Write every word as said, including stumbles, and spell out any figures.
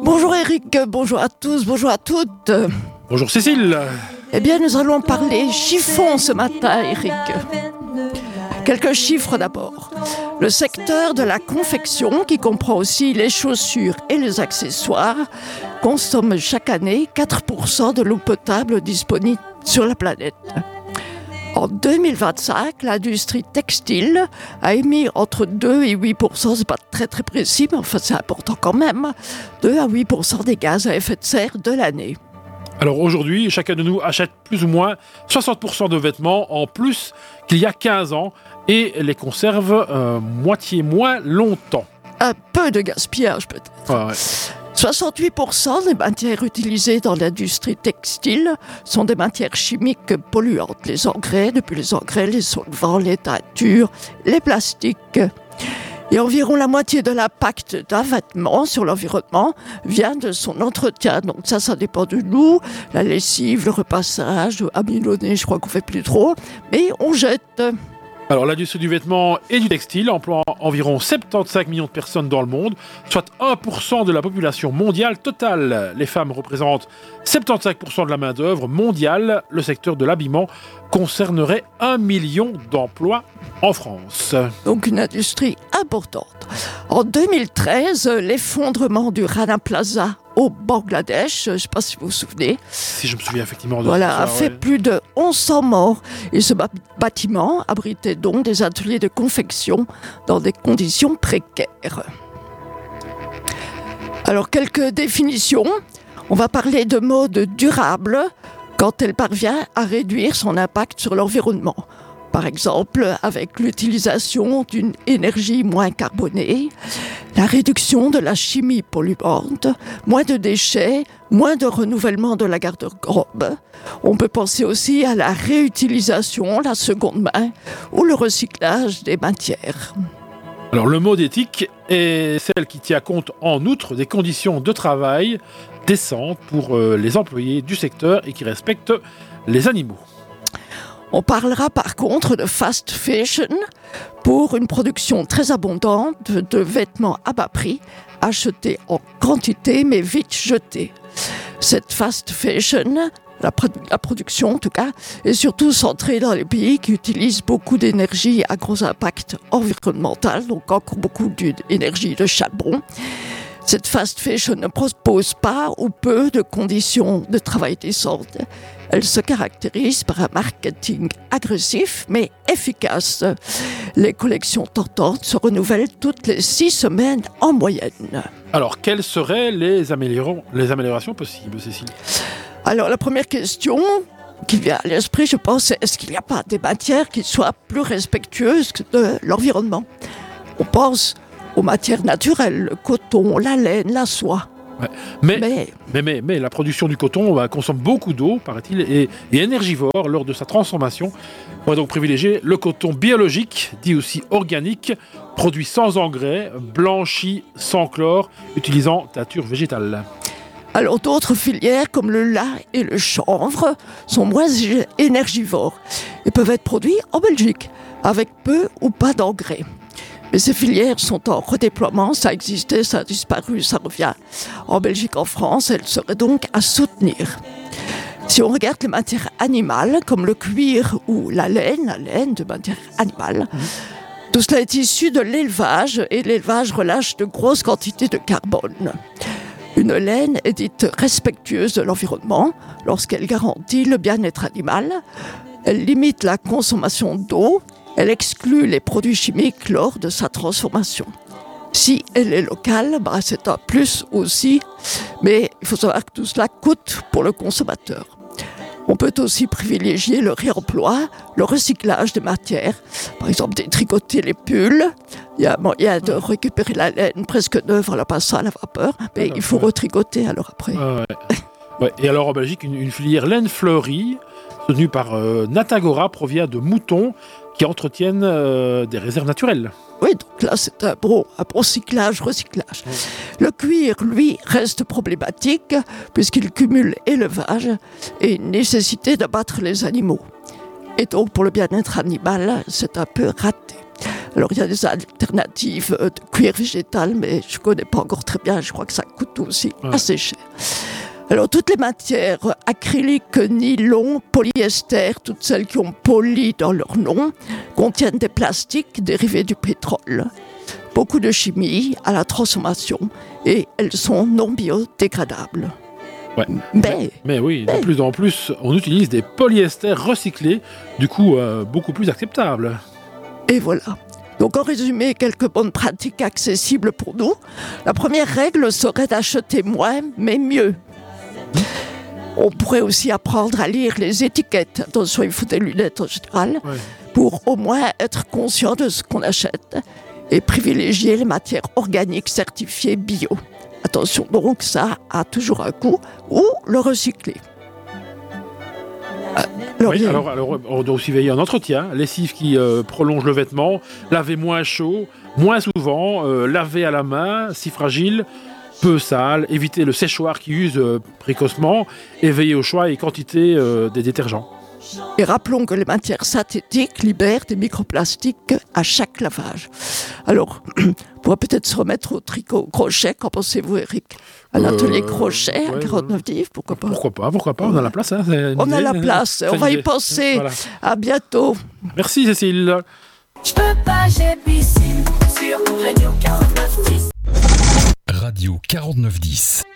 Bonjour Eric, bonjour à tous, bonjour à toutes. Bonjour Cécile. Eh bien, nous allons parler chiffon ce matin, Eric. Quelques chiffres d'abord. Le secteur de la confection, qui comprend aussi les chaussures et les accessoires, consomme chaque année quatre pour cent de l'eau potable disponible sur la planète. En deux mille vingt-cinq, l'industrie textile a émis entre deux et huit pour cent, c'est pas très très précis, mais enfin c'est important quand même, deux à huit pour cent des gaz à effet de serre de l'année. Alors aujourd'hui, chacun de nous achète plus ou moins soixante pour cent de vêtements en plus qu'il y a quinze ans et les conserve euh, moitié moins longtemps. Un peu de gaspillage peut-être. Ah ouais. soixante-huit pour cent des matières utilisées dans l'industrie textile sont des matières chimiques polluantes. Les engrais, depuis les engrais, les solvants, les teintures, les plastiques. Et environ la moitié de l'impact d'un vêtement sur l'environnement vient de son entretien. Donc ça, ça dépend de nous. La lessive, le repassage, amilonné, je crois qu'on ne fait plus trop. Mais on jette. Alors l'industrie du vêtement et du textile emploie environ soixante-quinze millions de personnes dans le monde, soit un pour cent de la population mondiale totale. Les femmes représentent soixante-quinze pour cent de la main-d'œuvre mondiale. Le secteur de l'habillement concernerait un million d'emplois en France. Donc une industrie importante. En deux mille treize, l'effondrement du Rana Plaza au Bangladesh, je ne sais pas si vous vous souvenez. Si je me souviens effectivement de voilà, ça. a fait ouais. plus de onze cents morts. Et ce bâtiment abritait donc des ateliers de confection dans des conditions précaires. Alors, quelques définitions. On va parler de mode durable quand elle parvient à réduire son impact sur l'environnement. Par exemple, avec l'utilisation d'une énergie moins carbonée, la réduction de la chimie polluante, moins de déchets, moins de renouvellement de la garde-robe. On peut penser aussi à la réutilisation, la seconde main ou le recyclage des matières. Alors le mode éthique est celle qui tient compte en outre des conditions de travail décentes pour euh, les employés du secteur et qui respecte les animaux. On parlera par contre de fast fashion pour une production très abondante de vêtements à bas prix, achetés en quantité mais vite jetés. Cette fast fashion, la, produ- la production en tout cas, est surtout centrée dans les pays qui utilisent beaucoup d'énergie à gros impact environnemental, donc encore beaucoup d'énergie de charbon. Cette fast fashion ne propose pas ou peu de conditions de travail décentes. Elle se caractérise par un marketing agressif mais efficace. Les collections tentantes se renouvellent toutes les six semaines en moyenne. Alors quelles seraient les, amélior- les améliorations possibles, Cécile ? Alors la première question qui vient à l'esprit, je pense, c'est est-ce qu'il n'y a pas des matières qui soient plus respectueuses de l'environnement ? On pense aux matières naturelles, le coton, la laine, la soie. Ouais. Mais, Mais, mais, mais, mais la production du coton bah, consomme beaucoup d'eau, paraît-il, et est énergivore lors de sa transformation. On va donc privilégier le coton biologique, dit aussi organique, produit sans engrais, blanchi sans chlore, utilisant teinture végétale. alors d'autres filières comme le lin et le chanvre sont moins é- énergivores et peuvent être produits en Belgique avec peu ou pas d'engrais. Mais ces filières sont en redéploiement, ça existait, ça a disparu, ça revient en Belgique, en France, elles seraient donc à soutenir. Si on regarde les matières animales, comme le cuir ou la laine, la laine de matière animale, mmh. tout cela est issu de l'élevage, et l'élevage relâche de grosses quantités de carbone. Une laine est dite respectueuse de l'environnement lorsqu'elle garantit le bien-être animal, elle limite la consommation d'eau, elle exclut les produits chimiques lors de sa transformation. Si elle est locale, bah c'est un plus aussi, mais il faut savoir que tout cela coûte pour le consommateur. On peut aussi privilégier le réemploi, le recyclage des matières, par exemple détricoter les pulls. Il y a moyen de récupérer la laine presque neuve en la passant à la vapeur, mais il faut retricoter alors après. Ah ouais. Ouais. Et alors en Belgique, une, une filière laine fleurie, soutenue par euh, Natagora, provient de moutons qui entretiennent euh, des réserves naturelles. Oui, donc là, c'est un bon, un bon cyclage, recyclage. Oui. Le cuir, lui, reste problématique puisqu'il cumule élevage et nécessité d'abattre les animaux. Et donc, pour le bien-être animal, c'est un peu raté. Alors il y a des alternatives de cuir végétal, mais je ne connais pas encore très bien, je crois que ça coûte aussi ouais. assez cher. Alors toutes les matières acryliques, nylon, polyester, toutes celles qui ont poly dans leur nom, contiennent des plastiques dérivés du pétrole. Beaucoup de chimie à la transformation et elles sont non biodégradables. Ouais. Mais, mais oui, mais, de plus en plus, on utilise des polyesters recyclés, du coup euh, beaucoup plus acceptables. Et voilà. Donc en résumé, quelques bonnes pratiques accessibles pour nous. La première règle serait d'acheter moins, mais mieux. On pourrait aussi apprendre à lire les étiquettes. Attention, il faut des lunettes en général, ouais. pour au moins être conscient de ce qu'on achète et privilégier les matières organiques certifiées bio. Attention donc, ça a toujours un coût, ou le recycler. Alors, oui, alors, alors, on doit aussi veiller en entretien, lessive qui euh, prolonge le vêtement, laver moins chaud, moins souvent, euh, laver à la main, si fragile, peu sale, éviter le séchoir qui use euh, précocement et veiller au choix et quantité euh, des détergents. Et rappelons que les matières synthétiques libèrent des microplastiques à chaque lavage. Alors, on pourrait peut-être se remettre au tricot, au crochet, qu'en pensez-vous, Eric ? Un euh, atelier crochet ouais, à quarante-neuf Dives, pourquoi pas ? Pourquoi pas, pourquoi pas, on a la place. Hein, on idée, a la place, on va idée. y penser. Voilà. À bientôt. Merci Cécile. Je peux pas, j'ai piscine sur Radio quarante-neuf dix. Radio quarante-neuf dix.